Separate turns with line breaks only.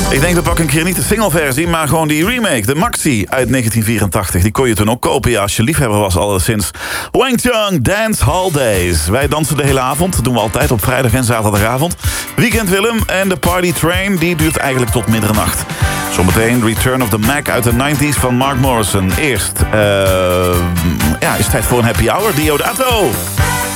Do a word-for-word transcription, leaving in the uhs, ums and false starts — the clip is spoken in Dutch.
Ik denk, we pakken een keer niet de singleversie, maar gewoon die remake, de Maxi uit negentien vierentachtig. Die kon je toen ook kopen, ja, als je liefhebber was alleszins. Wang Chung Dance Hall Days. Wij dansen de hele avond, dat doen we altijd op vrijdag en zaterdagavond. Weekend Willem en de Party Train, die duurt eigenlijk tot middernacht. Zometeen Return of the Mac uit de negentig van Mark Morrison. Eerst, uh, ja, is het tijd voor een happy hour, Diodato.